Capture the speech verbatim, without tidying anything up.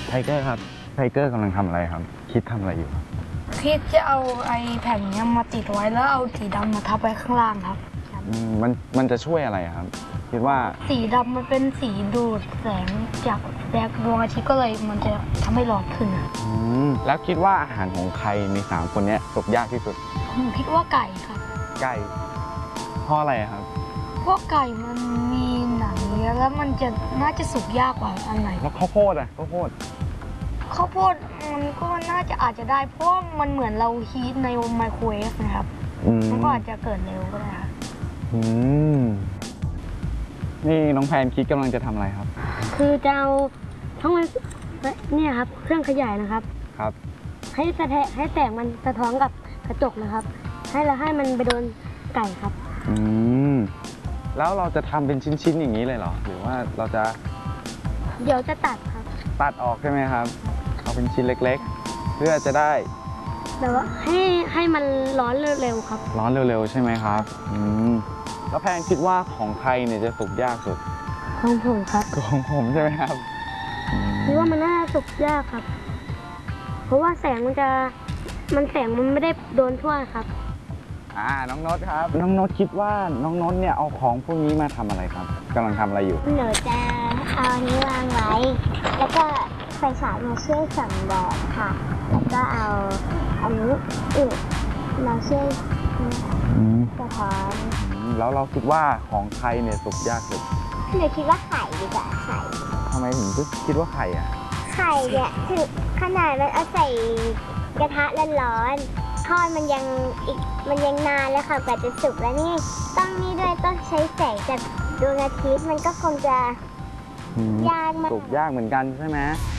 ไทเกอร์ครับไทเกอร์กำลังทำอะไรครับคิดทำอะไรอยู่คิดจะเอาไอ้แผ่นนี้มาติดไว้แล้วเอาสีดำมาทับไว้ข้างล่างครับมันมันจะช่วยอะไรครับคิดว่าสีดำมันเป็นสีดูดแสงจากแสงดวงอาทิตย์ก็เลยมันจะทำให้ร้อนขึ้นนะแล้วคิดว่าอาหารของใครในสามคนนี้สุกยากที่สุดผมคิดว่าไก่ครับไก่เพราะอะไรครับเพราะไก่มันมีหนังเยอะแล้วมันจะน่าจะสุกยากกว่าอันไหนแล้วข้าวโพดอะข้าวโพดข้าวโพดมันก็น่าจะอาจจะได้เพราะมันเหมือนเราฮีทในไมโครเวฟนะครับมันก็อาจจะเกิดเร็วก็ได้ครับอืมนี่น้องแพนคิดกำลังจะทำอะไรครับคือจะเอาทั้งมันเนี่ยครับเครื่องขยายนะครับครับให้สะแทให้แสงมันสะท้อนกับกระจกนะครับให้เราให้มันไปโดนไก่ครับอืมแล้วเราจะทำเป็นชิ้นๆอย่างนี้เลยเหรอหรือว่าเราจะเดี๋ยวจะตัดครับตัดออกใช่ไหมครับเอาเป็นชิ้นเล็กๆเพื่อจะได้แต่ว่าให้ให้มันร้อนเร็วๆครับร้อนเร็วๆใช่ไหมครับอืมแล้วแพนคิดว่าของใครเนี่ยจะสุกยากสุดของผมครับของผมใช่ไหมครับคิดว่ามันน่าสุกยากครับเพราะว่าแสงมันจะมันแสงมันไม่ได้โดนทั่วครับอ่าน้องโน้ตครับน้องโน้ตคิดว่าน้องโน้ตเนี่ยเอาของพวกนี้มาทำอะไรครับกำลังทำอะไรอยู่หนูจะเอาอันนี้วางไว้แล้วก็ไฟฉายมาช่วยส่องแดดค่ะแล้วก็เอาอันนี้อีกมาช่วยสะท้อนแล้วเราคิดว่าของใครเนี่ยสุกยากสุดหนูคิดว่าไข่ดีกว่าไข่ทำไมถึงคิดว่าไข่อ่ะไข่เนี่ยถึงขนาดมันเอาใส่กระทะร้อนๆทอดมันยังอีกมันยังนานเลยค่ะกว่าจะสุกแล้วนี่ต้องนี่ด้วยต้องใช้แสงจากดวงอาทิตย์มันก็คงจะยากมากสุกยากเหมือนกันใช่ไหม